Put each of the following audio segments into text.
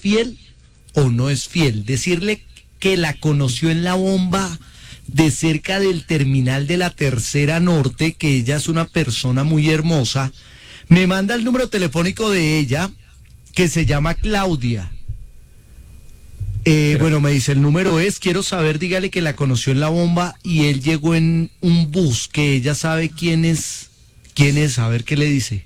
fiel o no es fiel. Decirle que la conoció en la bomba de cerca del terminal de la Tercera Norte, que ella es una persona muy hermosa. Me manda el número telefónico de ella, que se llama Claudia. Bueno, me dice, el número es, quiero saber, dígale que la conoció en la bomba y él llegó en un bus, que ella sabe quién es, a ver qué le dice.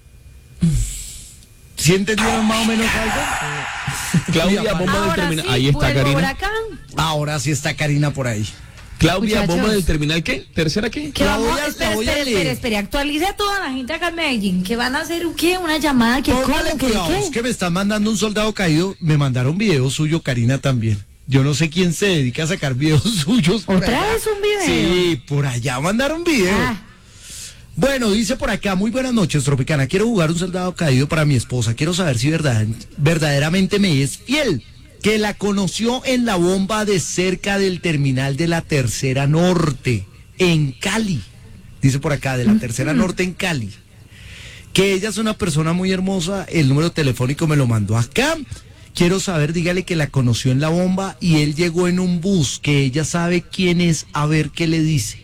¿Sí entendieron más o menos algo? Claudia, bomba del terminal. Sí, Ahí está Karina. Huracán. Ahora sí está Karina por ahí. Claudia, Muchachos. bomba del terminal, ¿qué? ¿Tercera qué? Que vamos, la voy a leer. espere, actualice a toda la gente acá en Medellín, que van a hacer ¿qué? Una llamada, que Póngale cómo, cuidado, es qué. que me están mandando un soldado caído, me mandaron video suyo, Karina, también. Yo no sé quién se dedica a sacar videos suyos. por ¿Otra allá. vez un video? Sí, por allá mandaron video. Ah, Bueno, dice por acá, muy buenas noches, Tropicana. Quiero jugar un soldado caído para mi esposa. Quiero saber si verdaderamente me es fiel. Que la conoció en la bomba de cerca del terminal de la Tercera Norte, en Cali. Dice por acá, de la Tercera Norte en Cali. Que ella es una persona muy hermosa. El número telefónico me lo mandó acá. Quiero saber, dígale que la conoció en la bomba y él llegó en un bus. Que ella sabe quién es, a ver qué le dice.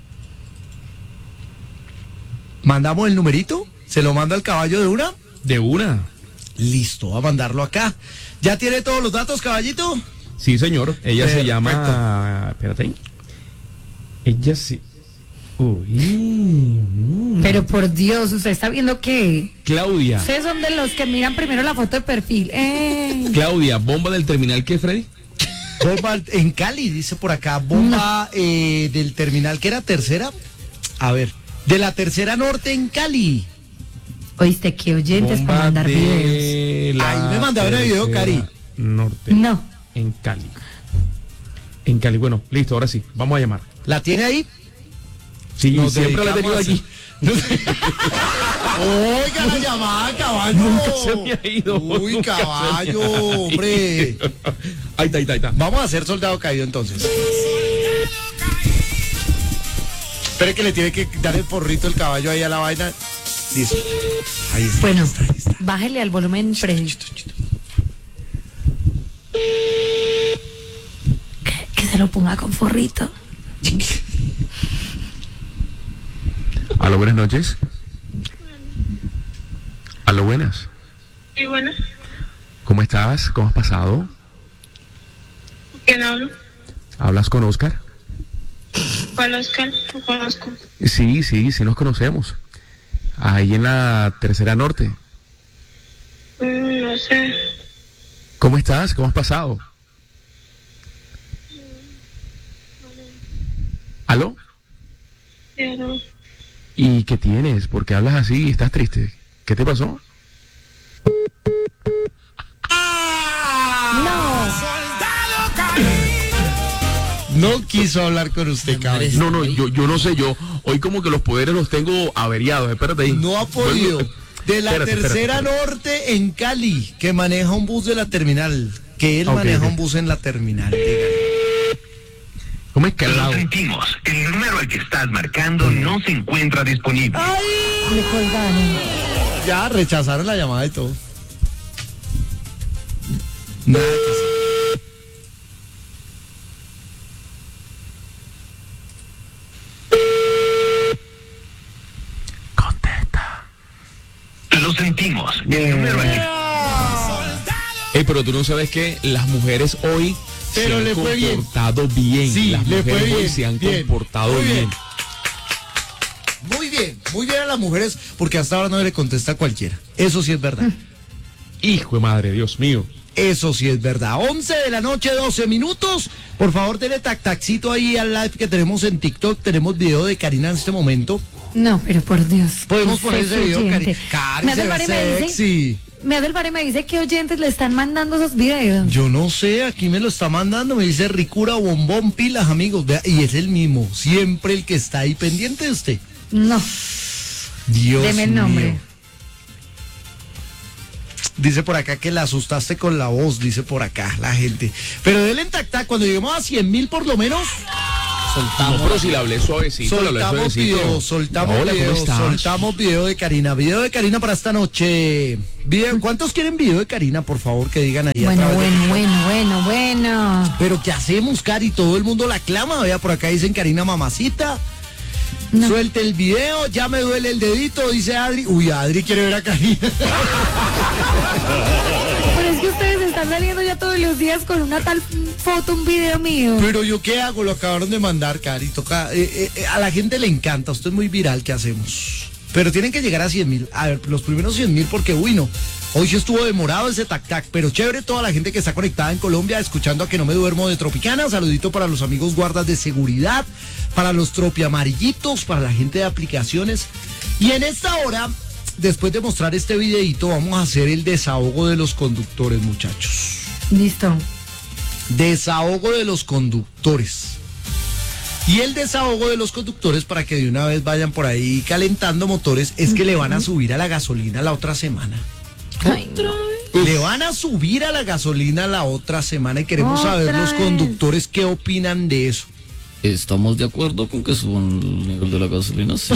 ¿Mandamos el numerito? ¿Se lo manda al caballo de una? De una. Listo, va a mandarlo acá. ¿Ya tiene todos los datos, caballito? Sí, señor. Ella se Perfecto. llama... Espérate. Ella sí... Uy. pero por Dios, ¿usted está viendo qué? Claudia. Ustedes son de los que miran primero la foto de perfil. Claudia, bomba del terminal, ¿qué, Freddy? Bomba en Cali, dice por acá. Bomba del terminal, ¿que era tercera? A ver, de la Tercera Norte en Cali. ¿Oíste qué oyentes para mandar videos? La Ahí me mandaron el video, Tercera Cari. Norte. No. En Cali. En Cali, bueno, listo, ahora sí, vamos a llamar. ¿La tiene ahí? Sí, Nos siempre la he tenido dedicamos aquí. Oiga la llamada, caballo. Nunca se me ha ido. Uy, nunca se me caballo, ha ido. hombre. Ahí está. Vamos a hacer soldado caído entonces. Espere que le tiene que dar el porrito el caballo ahí a la vaina. Listo. Ahí está. Bueno, ahí está. bájele al volumen, Freddy. Que se lo ponga con forrito. Aló, buenas noches. Aló, buenas. Sí, bueno, ¿Cómo estás? ¿Cómo has pasado? ¿quién hablo? ¿Hablas con Oscar? ¿Cuál Oscar? No conozco. Sí, nos conocemos. Ahí en la Tercera Norte. No sé. ¿Cómo estás? ¿Cómo has pasado? ¿Aló? Ya no. ¿Y qué tienes? ¿Por qué hablas así? ¿Estás triste? ¿Qué te pasó? No quiso hablar con usted, caballo. No, yo no sé, yo hoy como que los poderes los tengo averiados, espérate ahí. No ha podido. Bueno, De la espérate. Tercera Norte en Cali, que maneja un bus de la terminal. Que él Ok, maneja ok. un bus en la terminal. Dígale. ¿Cómo es Lo calado? sentimos. El número al que estás marcando no se encuentra disponible. Le colgaron. Ya rechazaron la llamada y todo. Nada que hacer. Contesta. Lo sentimos. El número al que... Pero tú no sabes que las mujeres hoy Pero se le han fue bien. comportado bien. Sí, las le fue mujeres hoy bien, se han bien. comportado Muy bien. Muy bien a las mujeres, porque hasta ahora no le contesta a cualquiera. Eso sí es verdad. Hijo de madre, Dios mío. Eso sí es verdad. 11 de la noche, 12 minutos. Por favor, denle taxito ahí al live que tenemos en TikTok. Tenemos video de Karina en este momento. No, pero por Dios. Podemos Usted poner es ese video, oyente. Cari. Me hace el Cari bar y se me ve dice, sexy. me dice que oyentes le están mandando esos videos. Yo no sé, aquí me lo está mandando, me dice Ricura Bombón Pilas, amigos. Vea, y es el mismo, siempre el que está ahí pendiente de usted. No, Dios deme el nombre. mío. Dice por acá que la asustaste con la voz, dice por acá la gente. Pero denle en tacta, cuando lleguemos a 100,000 por lo menos, No, pero si le hablé suavecito, le hablé Soltamos suavecito. video, soltamos Hola, ¿cómo video, estás? soltamos video de Karina. Video de Karina para esta noche. Video, ¿cuántos quieren video de Karina, por favor, que digan ahí? a Bueno, través de- bueno. Pero ¿qué hacemos, Cari? Todo el mundo la clama. Vea, por acá dicen Karina mamacita. No. Suelte el video, ya me duele el dedito, dice Adri. Uy, Adri quiere ver a Karina. Pero es que ustedes están saliendo ya todos los días con una tal foto, un video mío. Pero yo qué hago, lo acabaron de mandar, Cari. Toca, a la gente le encanta, usted es muy viral, ¿qué hacemos? Pero tienen que llegar a 100.000. A ver, los primeros 100.000 porque, uy, no. Hoy sí estuvo demorado ese tac-tac, pero chévere toda la gente que está conectada en Colombia, escuchando a Que No Me Duermo de Tropicana. Saludito para los amigos guardas de seguridad, para los tropiamarillitos, para la gente de aplicaciones. Y en esta hora, después de mostrar este videito, vamos a hacer el desahogo de los conductores, muchachos. Listo. Desahogo de los conductores. Y el desahogo de los conductores, para que de una vez vayan por ahí calentando motores, es que le van a subir a la gasolina la otra semana. Ay, no. Le van a subir a la gasolina la otra semana y queremos saber Otra los vez. conductores qué opinan de eso. ¿Estamos de acuerdo con que suban el nivel de la gasolina? Sí.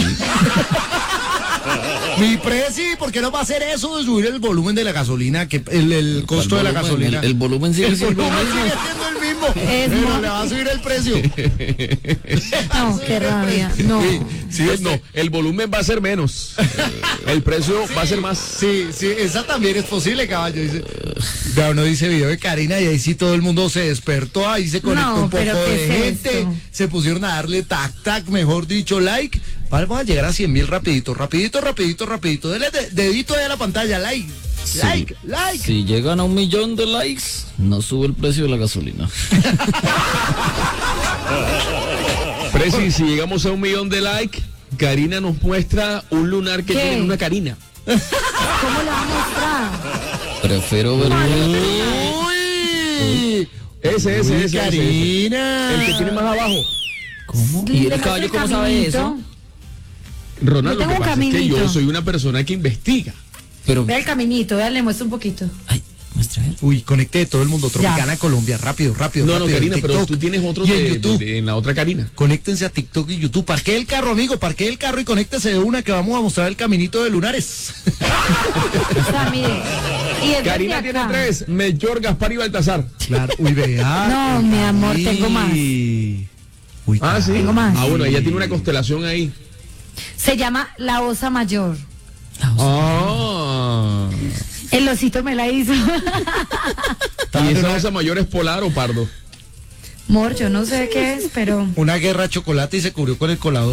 Mi presi, ¿por qué no va a hacer eso de subir el volumen de la gasolina, que el costo de la ¿Cuál volumen? gasolina? El volumen sigue El siendo el volumen mismo. sigue siendo el mismo, Es pero más- le va a subir el precio. No, qué rabia. No. Sí, no, el volumen va a ser menos. El precio va a ser más. Sí, sí, esa también es posible, caballo. Dice, ya uno dice video de Karina y ahí sí todo el mundo se despertó, ahí se conectó No, un poco pero ¿qué de es gente, esto? se pusieron a darle tac, mejor dicho, like. Vamos a llegar a 100.000 rapidito. Dele dedito ahí a la pantalla, like. Sí. Like. Si llegan a 1 millón de likes, no sube el precio de la gasolina. Preci, si llegamos a 1 millón de likes, Karina nos muestra un lunar que ¿Qué? tiene en una Karina. ¿Cómo lo va a mostrar? Prefiero ver Uy, Ese. Karina. El que tiene más abajo. ¿Cómo? ¿Y el caballo cómo sabe eso? Ronald, Yo lo que tengo un pasa es que caminito. yo soy una persona que investiga. Pero, Ve el caminito, vea, le muestro un poquito. ay, muestra. Uy, conecté todo el mundo. Tropicana Colombia, rápido. No, rápido, Karina, en pero TikTok tú tienes otro y en YouTube. en la otra Karina. Conéctense a TikTok y YouTube. Parquee el carro, amigo. Parquee el carro y conéctese de una que vamos a mostrar el caminito de lunares. O sea, mire. Y es Karina desde tiene acá. 3, Melchor, Gaspar y Baltasar. Claro, uy, vea. No, mi amor, tengo más. Uy, Ah, sí. Tengo más. Ah, bueno, ella tiene una constelación ahí. Se llama la Osa Mayor. Ah. El osito me la hizo. ¿Y esa osa mayor es polar o pardo? Mor, yo no sé qué es, pero. Una guerra de chocolate y se cubrió con el colador.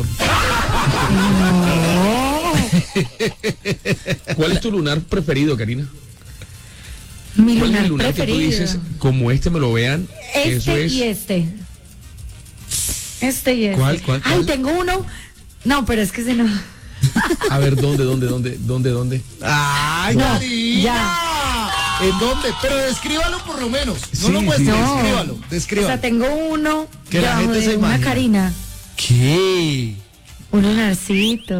No. ¿Cuál es tu lunar preferido, Karina? Mi ¿Cuál es lunar el lunar que tú preferido. dices, como este me lo vean? Eso Este es. y este. Este y este. ¿Cuál? Ay, tengo uno. No, pero es que se no. A ver, ¿dónde? ¡Ay, No, Karina! ya. ¿En dónde? Pero descríbalo por lo menos. No Sí, lo muestre, sí. No. descríbalo. O Descríbalo. sea, tengo uno Que la debajo gente de se una imagina. Karina. ¿Qué? Un lunarcito.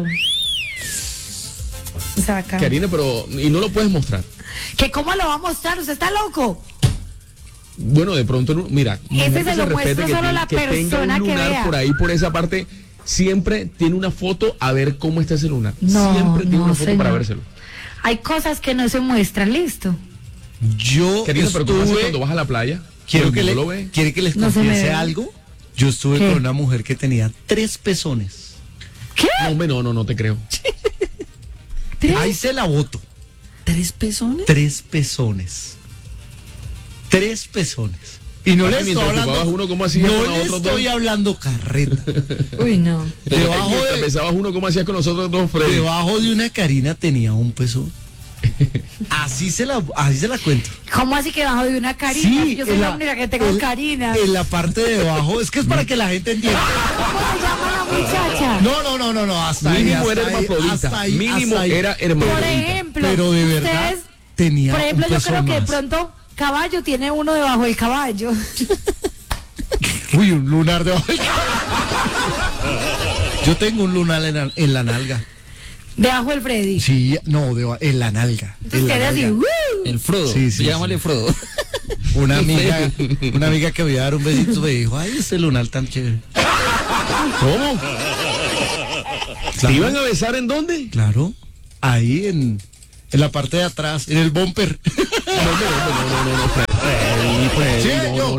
O sea, acá. Karina, pero. Y no lo puedes mostrar. ¿Que cómo lo va a mostrar? ¿Usted está loco? Bueno, de pronto, mira. Ese mujer se que lo respete, muestro solo la que tenga persona un que lunar vea. por ahí, por esa parte, siempre tiene una foto a ver cómo está ese lunar. No, Siempre tiene no, una foto para señor. vérselo. Hay cosas que no se muestran, listo. Yo Karina, pero ¿cómo haces estuve... cuando vas a la playa? Quiero Todo que el le, mundo lo ve. ¿Quiere que les No se me confiese ve. algo? Yo estuve ¿Qué? con una mujer que tenía 3 pezones. ¿Qué? No, hombre, no te creo. Ahí se la voto. ¿3 pezones? 3 pezones. 3 pezones. Y no le Papi, estoy mientras hablando. ocupabas uno, ¿cómo hacías no con le otros estoy dos? hablando carreta. Uy, no. Debajo Mientras de, pesabas uno, ¿cómo hacías con nosotros dos, Freddy? debajo de una Karina tenía un pezón. Así se la cuento. ¿Cómo así que bajo de una Karina? Yo soy en la única que tengo Karina. En la parte de abajo. Es que es para que la gente entienda. ¿Cómo se llama la muchacha? No. Hasta ahí. Mínimo hasta era ahí, hermafrodita. hasta ahí, Mínimo hasta ahí. era Por hermafrodita. ejemplo, Pero de verdad ustedes, tenía por ejemplo, un yo pezón creo que de más. pronto Caballo tiene uno debajo del caballo. Uy, un lunar debajo del Yo tengo un lunar en la nalga. Debajo del Freddy. Sí, no, en la nalga. Entonces En la queda así. nalga. El Frodo. Sí, Llámale Frodo. Una amiga que me iba a dar un besito me dijo, ay, ese lunar tan chévere. ¿Cómo? ¿Se Claro. iban a besar en dónde? Claro, ahí en la parte de atrás, en el bumper. Sí,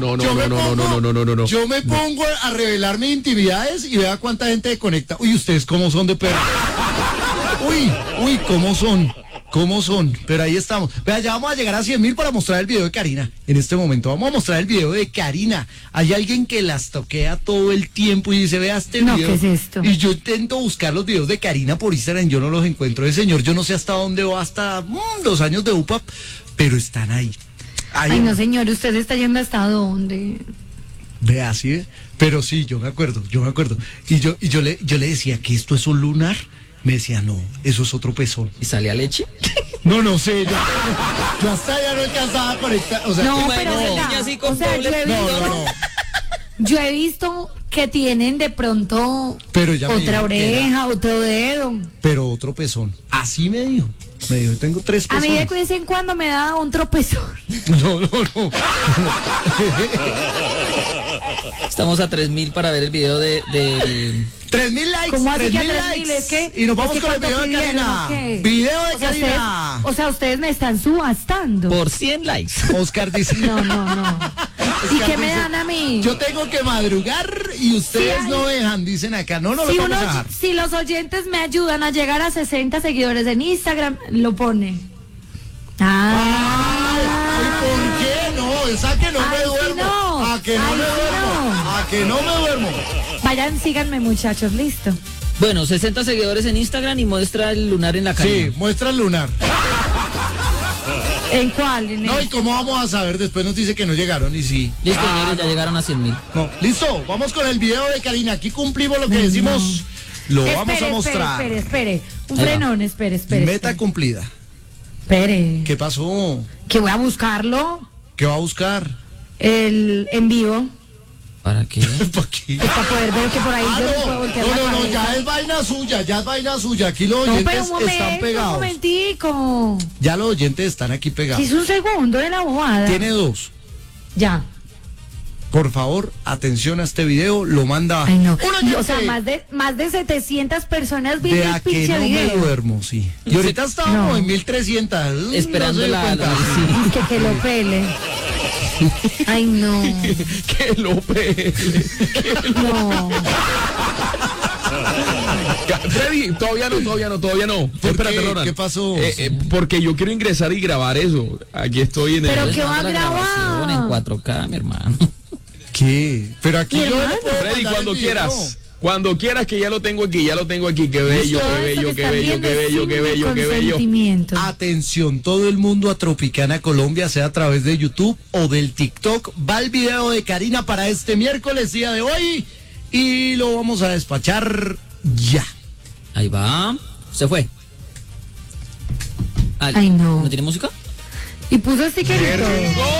yo me pongo a revelar mis intimidades y vea cuánta gente se conecta. Uy, ustedes cómo son de perro. Uy, cómo son. Pero ahí estamos. Vea, ya vamos a llegar a 100.000 para mostrar el video de Karina. En este momento vamos a mostrar el video de Karina. Hay alguien que las toquea todo el tiempo y dice, vea este No, video. ¿qué es esto? Y yo intento buscar los videos de Karina por Instagram, yo no los encuentro. Ese señor, yo no sé hasta dónde va, hasta los años de UPAP, pero están ahí. Ay, no, señor, usted está yendo hasta dónde. Vea, ¿sí ve? Pero sí, yo me acuerdo. Y yo le decía que esto es un lunar. Me decía, no, eso es otro pezón. ¿Y salía leche? No sé, yo hasta ya no alcanzaba a conectar. O sea, No, Bueno, pero niña, venga, así con o sea, doble- no. yo he visto que tienen de pronto Pero ella me otra dijo que oreja, otro dedo. Pero otro pezón. Así me dijo. Me dijo, tengo 3 A mí pezones. de vez en cuando me da un tropezón. No. Estamos a 3.000 para ver el video de 3.000 likes. ¿Cómo así que 3.000 3.000? Es que y nos vamos es que con el ¿cuánto video de pidieron, Karina. o qué? Video de O sea, Karina. ustedes me están subastando. por 100 likes. Oscar dice. No. ¿Y Oscar qué me dice, dan a mí? Yo tengo que madrugar y ustedes Sí, no dejan, dicen acá. No Si, lo vamos a dejar. si los oyentes me ayudan a llegar a 60 seguidores en Instagram, lo pone. Ay, ¿por qué no? Es a que no Ay, me sí, duermo. no. A que no Ay, me sí, duermo. no. A que no me duermo. Vayan, síganme, muchachos, listo. Bueno, 60 seguidores en Instagram y muestra el lunar en la cara. Sí, muestra el lunar. ¿En cuál? ¿En No, el- ¿y cómo vamos a saber? Después nos dice que no llegaron y sí. Listo, señores, ya llegaron a 100.000. No, listo, vamos con el video de Karina. Aquí cumplimos lo que decimos. Lo vamos a mostrar. Espere. Un Ahí va. frenón, espere. Meta cumplida. Espere. ¿Qué pasó? Que voy a buscarlo. ¿Qué va a buscar? El en vivo. ¿Para qué? ¿Para qué? Para poder ver que por ahí yo no puedo voltear la no, cabeza. ya es vaina suya. Aquí los No, oyentes pero un están momento, un pegados. momentico. Ya los oyentes están aquí pegados. Si es un segundo de la bobada. Tiene 2. Ya. Por favor, atención a este video, lo manda Ay, no. un oyente O sea, más de 700 personas de vieron a el que pinche no me video. duermo, sí. Y ahorita estábamos No. en 1.300. Esperando no se dio la- cuenta. la- Que lo pele. Ay, no. Que lo pele. No. Freddy, todavía no. ¿Por Espérate, qué? Ronald. ¿Qué pasó? Porque yo quiero ingresar y grabar eso. Aquí estoy en Pero el... ¿qué va a La grabación grabar? en 4K, mi hermano. ¿Qué? Pero aquí Mi yo hermano. le puedo Freddy, mandar cuando el video. quieras. Cuando quieras, que ya lo tengo aquí. Qué bello, Todo qué esto bello, que qué están bello, viendo qué es bello, sin qué mi bello, qué bello. consentimiento. Atención, todo el mundo a Tropicana Colombia, sea a través de YouTube o del TikTok. Va el video de Karina para este miércoles, día de hoy. Y lo vamos a despachar ya. Ahí va. Se fue. Ay, no. ¿No tiene música? Y puso sticker y todo.